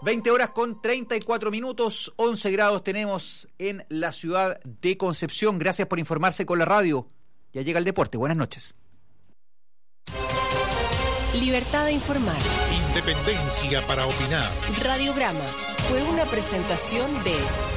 20 horas con 34 minutos, 11 grados tenemos en la ciudad de Concepción. Gracias por informarse con la radio. Ya llega el deporte. Buenas noches. Libertad de informar. Independencia para opinar. Radiograma fue una presentación de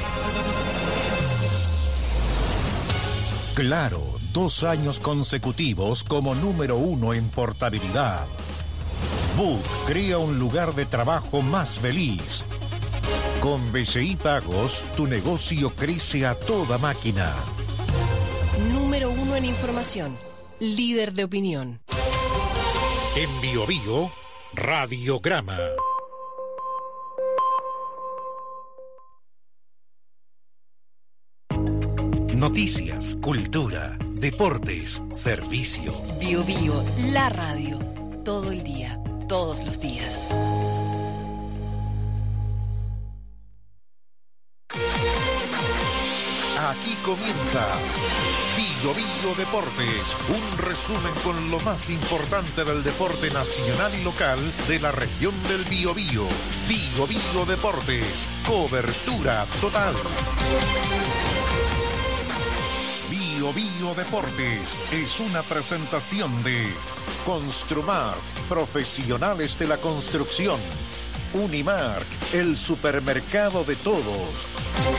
Claro, 2 años consecutivos como número 1 en portabilidad. Book crea un lugar de trabajo más feliz. Con BCI Pagos, tu negocio crece a toda máquina. Número 1 en información. Líder de opinión. En Biobío, Radiograma. Noticias, cultura, deportes, servicio. Biobío, la radio. Todo el día, todos los días. Aquí comienza Biobío Deportes, un resumen con lo más importante del deporte nacional y local de la región del Biobío. Biobío Deportes, cobertura total. Biobío Deportes es una presentación de Construmark, profesionales de la construcción. Unimark, el supermercado de todos.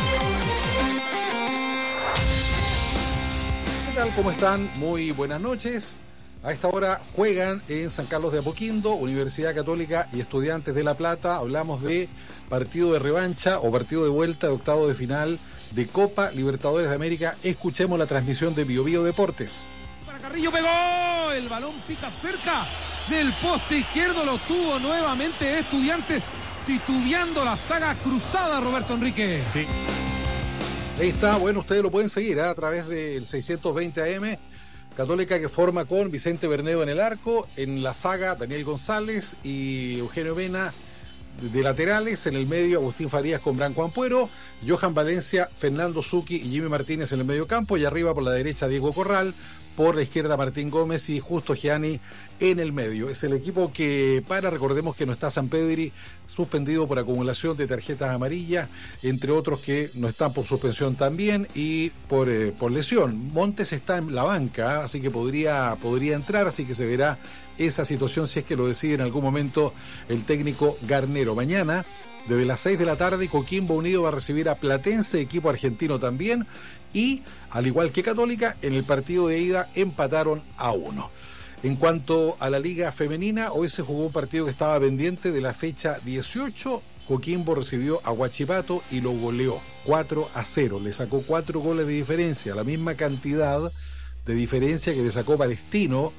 ¿Qué tal? ¿Cómo están? Muy buenas noches. A esta hora juegan en San Carlos de Apoquindo, Universidad Católica y Estudiantes de La Plata. Hablamos de partido de revancha o partido de vuelta de octavo de final de Copa Libertadores de América. Escuchemos la transmisión de Biobío Deportes. Para Carrillo pegó, el balón pica cerca del poste izquierdo, lo tuvo nuevamente Estudiantes, titubeando la saga cruzada, Roberto Enrique. Sí. Ahí está, bueno, ustedes lo pueden seguir a través del 620 AM. Católica que forma con Vicente Bernedo en el arco, en la saga Daniel González y Eugenio Mena de laterales, en el medio Agustín Farías con Branco Ampuero, Johan Valencia, Fernando Zucchi y Jimmy Martínez en el medio campo, y arriba por la derecha Diego Corral, por la izquierda Martín Gómez y Justo Gianni en el medio. Es el equipo que recordemos que no está Sampedri, suspendido por acumulación de tarjetas amarillas, entre otros que no están por suspensión también y por lesión. Montes está en la banca, así que podría entrar, así que se verá esa situación si es que lo decide en algún momento el técnico Garnero. Mañana, desde las 6 de la tarde, Coquimbo Unido va a recibir a Platense, equipo argentino también, y al igual que Católica, en el partido de ida empataron a 1. En cuanto a la Liga Femenina, hoy se jugó un partido que estaba pendiente de la fecha 18. Coquimbo recibió a Huachipato y lo goleó 4-0. Le sacó 4 goles de diferencia, la misma cantidad de diferencia que le sacó Palestino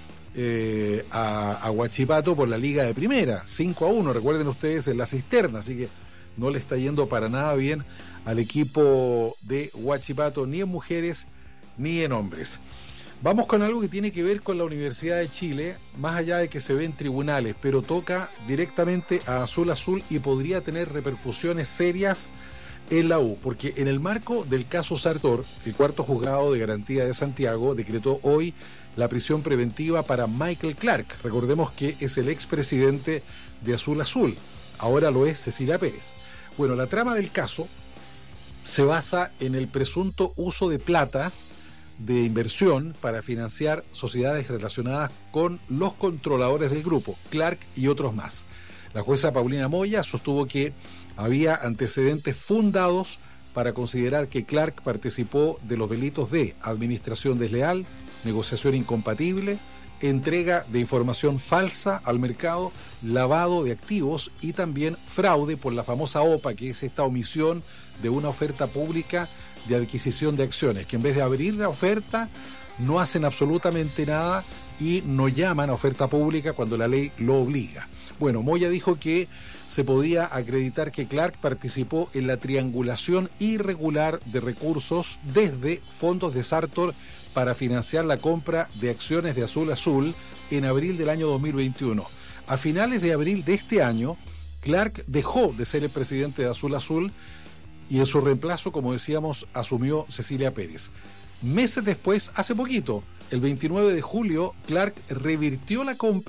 a Huachipato por la Liga de Primera, 5-1, recuerden ustedes, en la cisterna, así que no le está yendo para nada bien al equipo de Huachipato, ni en mujeres ni en hombres. Vamos con algo que tiene que ver con la Universidad de Chile, más allá de que se ve en tribunales, pero toca directamente a Azul Azul y podría tener repercusiones serias en la U, porque en el marco del caso Sartor, el cuarto juzgado de garantía de Santiago decretó hoy la prisión preventiva para Michael Clark. Recordemos que es el expresidente de Azul Azul, ahora lo es Cecilia Pérez. Bueno, la trama del caso se basa en el presunto uso de platas de inversión para financiar sociedades relacionadas con los controladores del grupo, Clark y otros más. La jueza Paulina Moya sostuvo que había antecedentes fundados para considerar que Clark participó de los delitos de administración desleal, negociación incompatible, entrega de información falsa al mercado, lavado de activos y también fraude por la famosa OPA, que es esta omisión de una oferta pública de adquisición de acciones, que en vez de abrir la oferta no hacen absolutamente nada y no llaman a oferta pública cuando la ley lo obliga. Bueno, Moya dijo que se podía acreditar que Clark participó en la triangulación irregular de recursos desde fondos de Sartor para financiar la compra de acciones de Azul Azul en abril del año 2021. A finales de abril de este año, Clark dejó de ser el presidente de Azul Azul y en su reemplazo, como decíamos, asumió Cecilia Pérez. Meses después, hace poquito, el 29 de julio, Clark revirtió la compra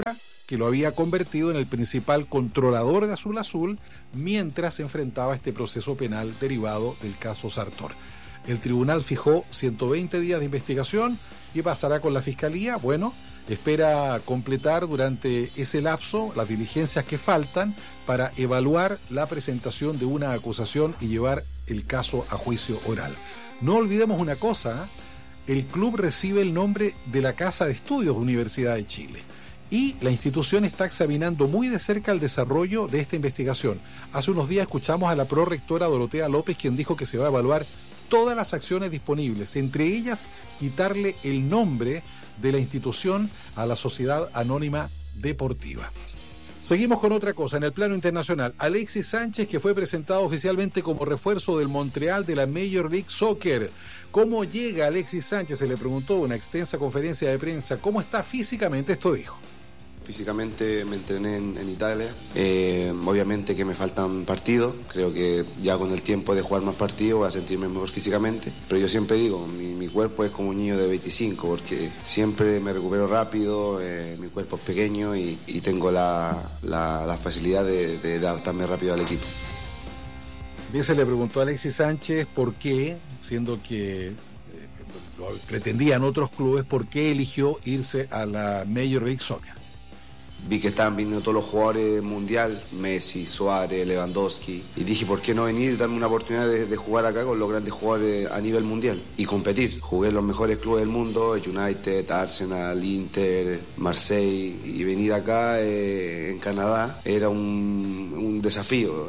que lo había convertido en el principal controlador de Azul Azul mientras se enfrentaba a este proceso penal derivado del caso Sartor. El tribunal fijó 120 días de investigación. ¿Qué pasará con la Fiscalía? Bueno, espera completar durante ese lapso las diligencias que faltan para evaluar la presentación de una acusación y llevar el caso a juicio oral. No olvidemos una cosa, el club recibe el nombre de la Casa de Estudios de Universidad de Chile y la institución está examinando muy de cerca el desarrollo de esta investigación. Hace unos días escuchamos a la prorectora Dorotea López, quien dijo que se va a evaluar todas las acciones disponibles, entre ellas quitarle el nombre de la institución a la Sociedad Anónima Deportiva. Seguimos con otra cosa. En el plano internacional, Alexis Sánchez, que fue presentado oficialmente como refuerzo del Montreal de la Major League Soccer. ¿Cómo llega Alexis Sánchez? Se le preguntó en una extensa conferencia de prensa. ¿Cómo está físicamente? Esto dijo. Físicamente me entrené en Italia, obviamente que me faltan partidos, creo que ya con el tiempo de jugar más partidos voy a sentirme mejor físicamente, pero yo siempre digo, mi cuerpo es como un niño de 25 porque siempre me recupero rápido, mi cuerpo es pequeño y tengo la facilidad de adaptarme rápido al equipo. Bien, se le preguntó a Alexis Sánchez por qué, siendo que lo pretendían otros clubes, por qué eligió irse a la Major League Soccer. Vi que estaban viniendo todos los jugadores mundial, Messi, Suárez, Lewandowski, y dije, ¿por qué no venir y darme una oportunidad de jugar acá con los grandes jugadores a nivel mundial y competir? Jugué en los mejores clubes del mundo, United, Arsenal, Inter, Marseille, y venir acá en Canadá era un desafío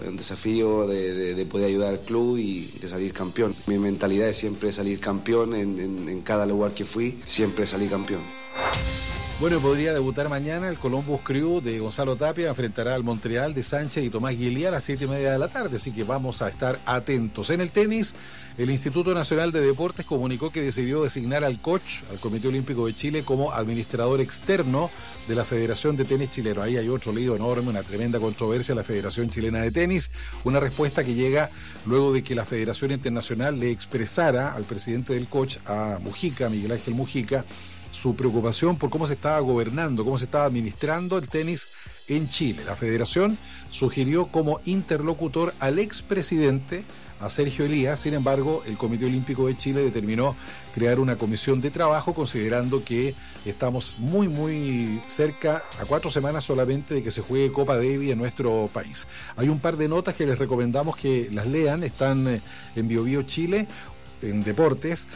de poder ayudar al club y de salir campeón. Mi mentalidad es siempre salir campeón, en cada lugar que fui, siempre salí campeón. Bueno, podría debutar mañana el Columbus Crew de Gonzalo Tapia, enfrentará al Montreal de Sánchez y Tomás Guilía a las 7:30 de la tarde, así que vamos a estar atentos. En el tenis, el Instituto Nacional de Deportes comunicó que decidió designar al coach, al Comité Olímpico de Chile, como administrador externo de la Federación de Tenis Chileno. Ahí hay otro lío enorme, una tremenda controversia, la Federación Chilena de Tenis, una respuesta que llega luego de que la Federación Internacional le expresara al presidente del coach, a Mujica, Miguel Ángel Mujica, su preocupación por cómo se estaba gobernando, cómo se estaba administrando el tenis en Chile. La federación sugirió como interlocutor al expresidente, a Sergio Elías. Sin embargo, el Comité Olímpico de Chile determinó crear una comisión de trabajo, considerando que estamos muy cerca, a 4 semanas solamente de que se juegue Copa Davis en nuestro país. Hay un par de notas que les recomendamos que las lean, están en BioBio Chile, en Deportes.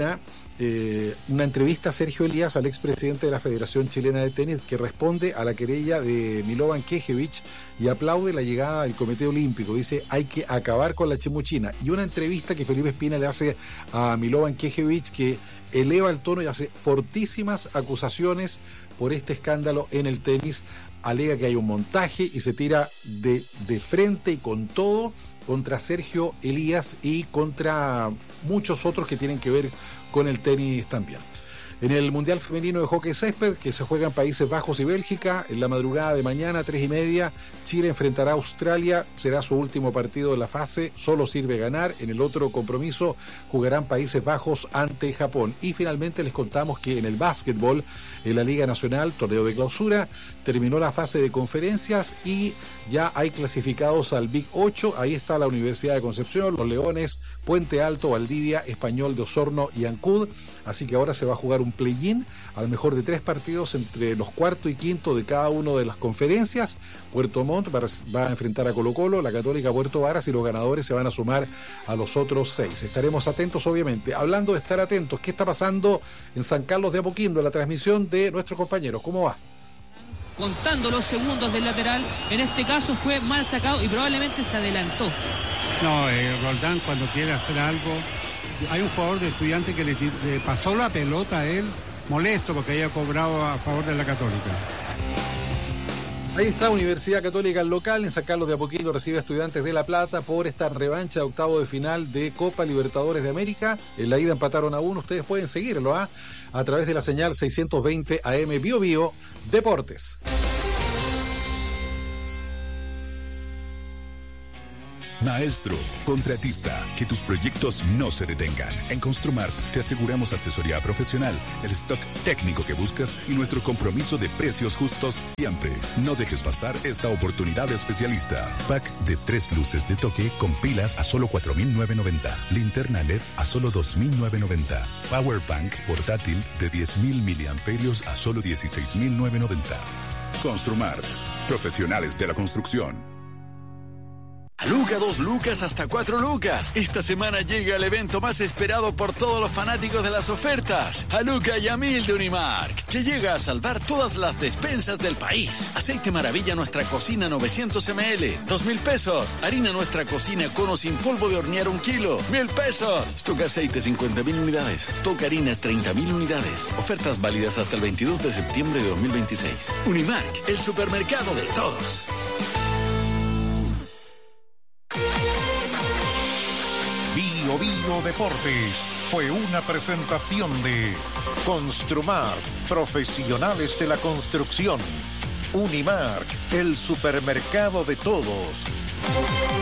Una entrevista a Sergio Elías, al expresidente de la Federación Chilena de Tenis, que responde a la querella de Milovan Knežević y aplaude la llegada del Comité Olímpico. Dice, hay que acabar con la chimuchina. Y una entrevista que Felipe Espina le hace a Milovan Knežević, que eleva el tono y hace fortísimas acusaciones por este escándalo en el tenis. Alega que hay un montaje y se tira de frente y con todo contra Sergio Elías y contra muchos otros que tienen que ver con el tenis también. En el Mundial Femenino de Hockey Césped, que se juega en Países Bajos y Bélgica, en la madrugada de mañana, 3:30, Chile enfrentará a Australia, será su último partido de la fase, solo sirve ganar. En el otro compromiso jugarán Países Bajos ante Japón. Y finalmente les contamos que en el básquetbol, en la Liga Nacional, torneo de clausura, terminó la fase de conferencias y ya hay clasificados al Big 8, ahí está la Universidad de Concepción, los Leones, Puente Alto, Valdivia, Español de Osorno y Ancud. Así que ahora se va a jugar un play-in al mejor de 3 partidos entre los cuarto y quinto de cada una de las conferencias. Puerto Montt va a enfrentar a Colo-Colo, la Católica Puerto Varas, y los ganadores se van a sumar a los otros 6. Estaremos atentos, obviamente. Hablando de estar atentos, ¿qué está pasando en San Carlos de Apoquindo? La transmisión de nuestros compañeros, ¿cómo va? Contando los segundos del lateral, en este caso fue mal sacado y probablemente se adelantó. No, Roldán cuando quiere hacer algo, hay un jugador de Estudiantes que le pasó la pelota a él, molesto porque haya cobrado a favor de la Católica. Ahí está, Universidad Católica el local, en San Carlos de Apoquindo recibe a Estudiantes de La Plata por esta revancha de octavo de final de Copa Libertadores de América. En la ida empataron a 1, ustedes pueden seguirlo a través de la señal 620 AM BioBio Deportes. Maestro, contratista, que tus proyectos no se detengan. En Construmart te aseguramos asesoría profesional, el stock técnico que buscas y nuestro compromiso de precios justos siempre. No dejes pasar esta oportunidad especialista. Pack de 3 luces de toque con pilas a solo 4.990. Linterna LED a solo 2.990. Power Bank portátil de 10.000 miliamperios a solo 16.990. Construmart, profesionales de la construcción. A Luca, 2 lucas hasta 4 lucas. Esta semana llega el evento más esperado por todos los fanáticos de las ofertas. A Luca y a 1000 de Unimark, que llega a salvar todas las despensas del país. Aceite Maravilla Nuestra Cocina 900 ml, 2.000 pesos. Harina Nuestra Cocina Cono sin polvo de hornear 1 kilo, 1.000 pesos. Stock aceite 50.000 unidades. Stock harinas 30.000 unidades. Ofertas válidas hasta el 22 de septiembre de 2026. Unimark, el supermercado de todos. Bio Deportes fue una presentación de Construmart, profesionales de la construcción. Unimark, el supermercado de todos.